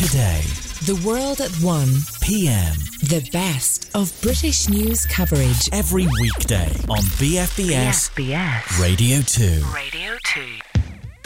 Today. The World at 1 PM. The best of British news coverage Every weekday on BFBS Radio 2. Radio 2.